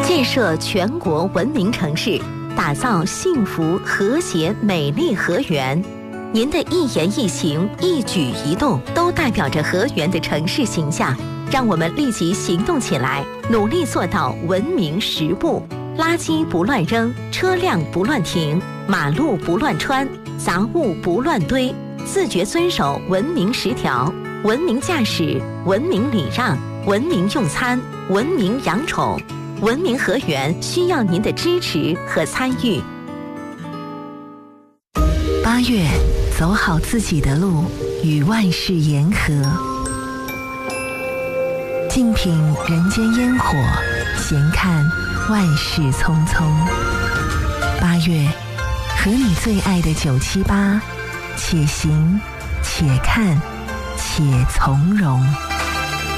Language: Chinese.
建设全国文明城市，打造幸福、和谐、美丽河源。您的一言一行、一举一动，都代表着河源的城市形象。让我们立即行动起来，努力做到文明10不：垃圾不乱扔，车辆不乱停，马路不乱穿，杂物不乱堆，自觉遵守文明10条。文明驾驶，文明礼让，文明用餐，文明养宠。文明河源需要您的支持和参与。 8月，走好自己的路，与万事言和。静品人间烟火，闲看万事匆匆。8月，和你最爱的978，且行且看且从容。